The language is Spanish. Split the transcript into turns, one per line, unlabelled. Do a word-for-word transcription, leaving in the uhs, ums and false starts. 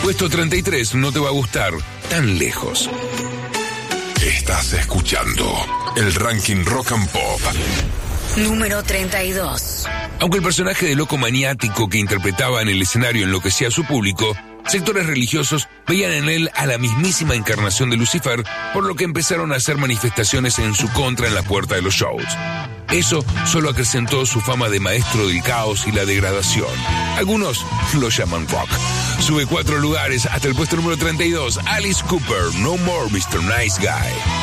puesto treinta y tres no te va a gustar tan lejos.
Estás escuchando el ranking Rock and Pop.
Número treinta y dos.
Aunque el personaje de loco maniático que interpretaba en el escenario enloquecía a su público, sectores religiosos veían en él a la mismísima encarnación de Lucifer, por lo que empezaron a hacer manifestaciones en su contra en la puerta de los shows. Eso solo acrecentó su fama de maestro del caos y la degradación. Algunos lo llaman rock. Sube cuatro lugares hasta el puesto número treinta y dos, Alice Cooper, No More mister Nice Guy.